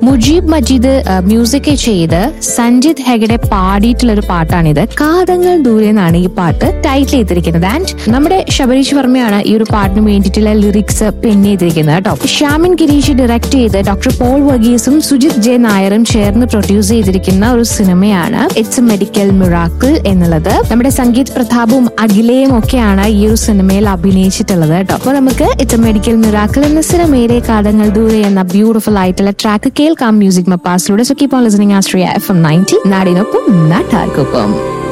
Mujeeb Majeed music ചെയ്ത് സഞ്ജിത് ഹെഗഡെ പാടിയിട്ടുള്ള ഒരു പാട്ടാണിത്. കാതങ്ങൾ ദൂരെ എന്നാണ് ഈ പാട്ട് ടൈറ്റിൽ ചെയ്തിരിക്കുന്നത്. ആൻഡ് നമ്മുടെ ശബരീഷ് വർമ്മയാണ് ഈ ഒരു പാട്ടിന് വേണ്ടിയിട്ടുള്ള ലിറിക്സ് പെൻ ചെയ്തിരിക്കുന്നത് കേട്ടോ. ഷ്യാമിൻ ഗിരീഷ് ഡയറക്ട് ചെയ്ത് ഡോക്ടർ പോൾ വർഗീസും സുജിത് ജെ നായരും ചേർന്ന് പ്രൊഡ്യൂസ് ചെയ്തിരിക്കുന്ന ഒരു സിനിമയാണ് ഇറ്റ്സ് എ മെഡിക്കൽ മിറാക്കിൾ എന്നുള്ളത്. നമ്മുടെ സംഗീത് പ്രതാപും അഖിലയും ഒക്കെയാണ് ഈ ഒരു സിനിമയിൽ അഭിനയിച്ചിട്ടുള്ളത് കേട്ടോ. അപ്പൊ നമുക്ക് ഇറ്റ്സ് എ മെഡിക്കൽ മിറാക്കിൾ എന്ന സിനിമയിലെ കാതങ്ങൾ ദൂരെ എന്ന ബ്യൂട്ടിഫുൾ ആയിട്ടുള്ള ട്രാക്ക് കേൾക്കാം music മപ്പാസിലൂടെ. So keep on listening Ashraya FM 90, നാടിനൊപ്പം നാട്ടാർക്കൊപ്പം.